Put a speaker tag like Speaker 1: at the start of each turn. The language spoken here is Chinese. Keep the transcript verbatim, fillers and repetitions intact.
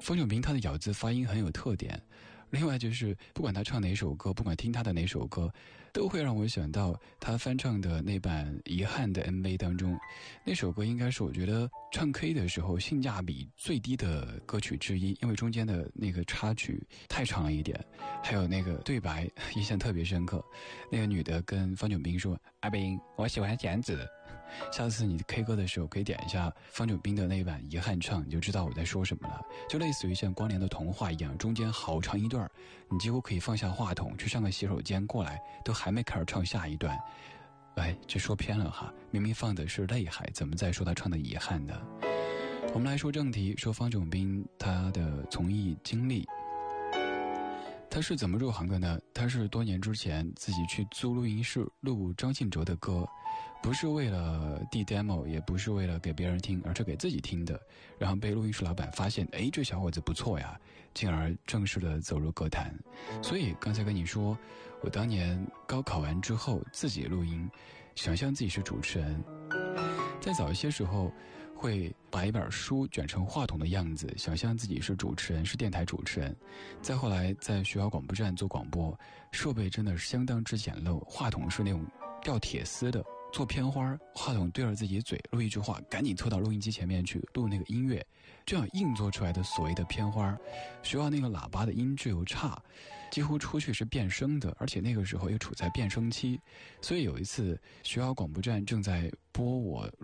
Speaker 1: 方炯斌他的咬字发音很有特点，另外就是不管他唱哪首歌，不管听他的哪首歌，都会让我想到他翻唱的那版《遗憾》的 M V 当中，那首歌应该是我觉得唱 K 的时候性价比最低的歌曲之一，因为中间的那个插曲太长了一点，还有那个对白印象特别深刻。那个女的跟方炯斌说：“阿斌，我喜欢剪子。”下次你 K 歌的时候可以点一下方炯斌的那一版《遗憾》唱，你就知道我在说什么了。就类似于像光年的童话一样，中间好长一段，你几乎可以放下话筒去上个洗手间过来，都还没开始唱下一段。哎，这说偏了哈，明明放的是泪海，怎么再说他唱的遗憾呢？我们来说正题，说方炯斌他的从艺经历。他是怎么入行的呢？他是多年之前自己去租录音室录张信哲的歌，不是为了递 demo， 也不是为了给别人听，而是给自己听的。然后被录音室老板发现，哎，这小伙子不错呀，进而正式的走入歌坛。所以刚才跟你说，我当年高考完之后自己录音，想象自己是主持人。在早一些时候会把一本书卷成话筒的样子，想象自己是主持人，是电台主持人。再后来在学校广播站做广播，设备真的是相当之简陋，话筒是那种吊铁丝的，做片花，话筒对着自己嘴录一句话，赶紧凑到录音机前面去录那个音乐，这样硬做出来的所谓的片花。学校那个喇叭的音质又差，几乎出去是变声的，而且那个时候又处在变声期，所以有一次学校广播站正在播我